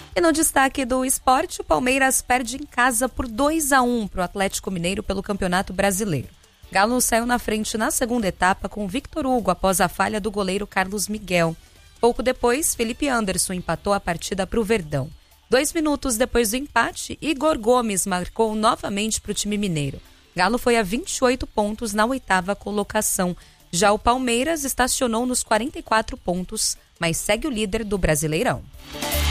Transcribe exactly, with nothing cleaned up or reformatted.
E no destaque do esporte, o Palmeiras perde em casa por dois a um para o Atlético Mineiro pelo Campeonato Brasileiro. Galo saiu na frente na segunda etapa com Victor Hugo após a falha do goleiro Carlos Miguel. Pouco depois, Felipe Anderson empatou a partida para o Verdão. Dois minutos depois do empate, Igor Gomes marcou novamente para o time mineiro. Galo foi a vinte e oito pontos na oitava colocação. Já o Palmeiras estacionou nos quarenta e quatro pontos, mas segue o líder do Brasileirão.